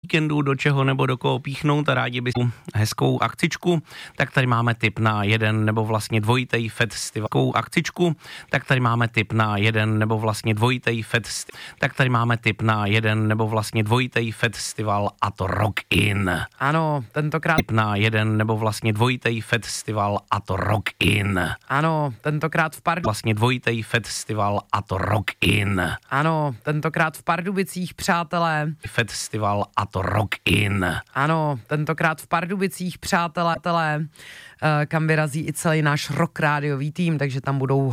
víkendu do čeho nebo do koho píchnout a rádi by hezkou akcičku, tak tady máme tip na jeden nebo vlastně dvojitý festival. Akcičku, tak tady máme tip na jeden nebo vlastně dvojitý festival. Tak tady máme tip na jeden nebo vlastně dvojitý festival a to Rock In. Ano, tentokrát Tip na jeden nebo vlastně dvojitý festival a to Rock In. Ano, tentokrát v Vlastně dvojitý festival a to Rock In. Ano, tentokrát v Pardubicích, přátelé. Festival a to Rock In. Ano, tentokrát v Pardubicích, přátelé, kam vyrazí i celý náš rock rádiový tým, takže tam budou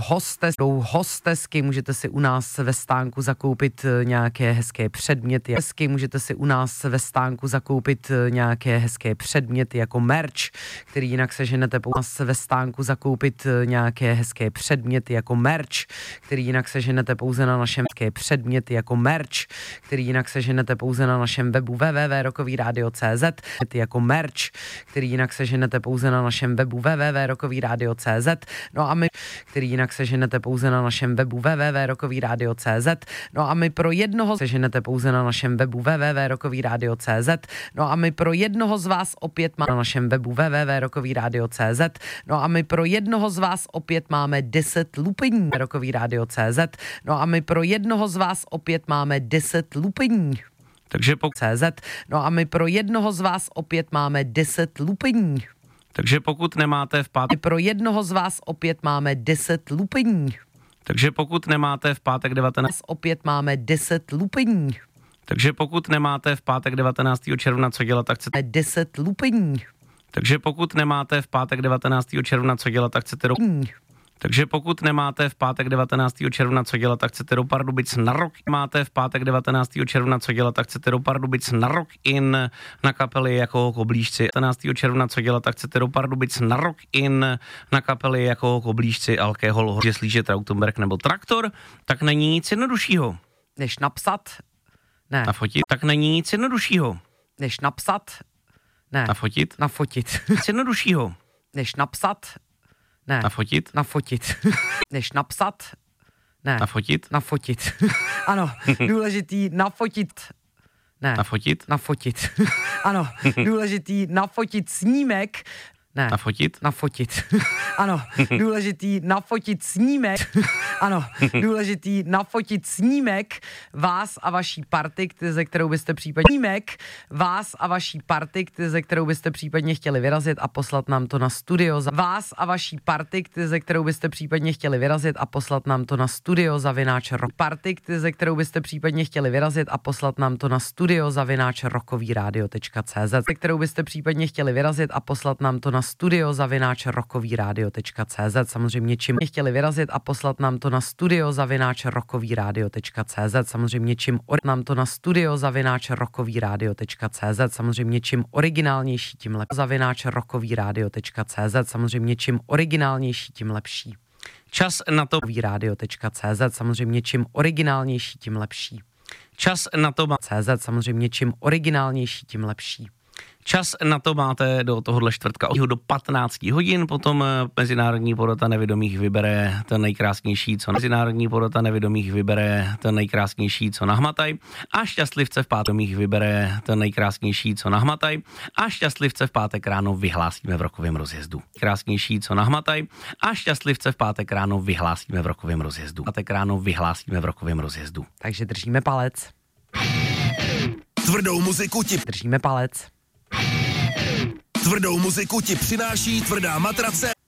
hostesky, můžete si u nás ve stánku zakoupit nějaké hezké předměty. Můžete si u nás ve stánku zakoupit nějaké hezké předměty jako merch, který jinak seženete ve stánku zakoupit nějaké hezké předměty jako merch, který jinak seženete pouze na našem předměty jako merch, který jinak seženete pouze na našem webu www.rockovyradio.cz jako merch, který jinak seženete pouze na našem webu www.rockovyradio.cz, no a my, který jinak seženete pouze na našem webu www.rockovyradio.cz, no a my pro jednoho seženete pouze na našem webu www.rockovyradio.cz, no a my pro jednoho z vás opět máme na našem webu www.rockovyradio.cz, no a my pro jednoho z vás opět máme 10 lupení rockovyradio.cz, no a my pro jednoho z vás opět máme 10 lupení. Takže CZ, no a my pro jednoho z vás opět máme 10 lupení. Takže pokud nemáte v pátek... Pro jednoho z vás opět máme 10 lupení. Takže pokud nemáte v pátek 19... Opět máme 10 lupení. Takže pokud nemáte v pátek 19. června co dělat, tak chcete... 10 lupení. Takže pokud nemáte v pátek 19. června co dělat, tak chcete... Takže pokud nemáte v pátek 19. června co dělat, tak chcete do Pardubic na Rock. Máte v pátek 19. června co dělat, tak chcete do Pardubic na Rock In na kapely jako Koblížci. 19. června co dělat, tak chcete do Pardubic na Rock In na kapely jako Koblížci, Alkohol, Slíže, Trautenberg nebo Traktor, tak není nic jednoduššího. Než napsat, ne. Nafotit, tak není nic jednoduššího. Než napsat, ne. Nafotit. Nafotit. Nic jednoduššího. Než napsat, ne. Nafotit. Nafotit. Než napsat, ne. Nafotit. Nafotit. Ano, důležitý nafotit. Ne. Nafotit. Nafotit. Ano, důležitý nafotit snímek. Ne. Nafotit. Nafotit. Ano, důležitý nafotit snímek. Ano, důležitý nafotit snímek vás a vaší party, ze kterou byste případně snímek vás a vaší party, ze kterou byste případně chtěli vyrazit a poslat nám to na studio. Vás a vaší party, ze kterou byste případně chtěli vyrazit a poslat nám to na studio @rock. Ze kterou byste případně chtěli vyrazit a poslat nám to na studio @rockovyradio.cz. Ze kterou byste případně chtěli vyrazit a poslat nám to na studio @rockovyradio.cz. Samozřejmě čím chtěli vyrazit a poslat nám to na studio @rockovyradio.cz. Samozřejmě čím nám to na studio @rockovyradio.cz. Samozřejmě čím originálnější, tím lepší. @rockovyradio.cz. Samozřejmě čím originálnější, tím lepší. Čas na to radio.cz. Samozřejmě čím originálnější, tím lepší. Čas na to CZ. Samozřejmě čím originálnější, tím lepší. Čas na to máte do tohohle čtvrtka do 15 hodin, potom Mezinárodní porota nevědomých vybere ten nejkrásnější, co Mezinárodní porota nevědomých vybere ten nejkrásnější, co nahmataj, a šťastlivce v pátek vybere ten nejkrásnější, co nahmataj, a šťastlivce v pátek ráno vyhlásíme v rokovém rozjezdu. Krásnější, co nahmataj, a šťastlivce v pátek ráno vyhlásíme v rokovém rozjezdu. Pátek ráno vyhlásíme v rokovém rozjezdu. Takže držíme palec. Tvrdou muziku ti Držíme palec. Tvrdou muziku ti přináší tvrdá matrace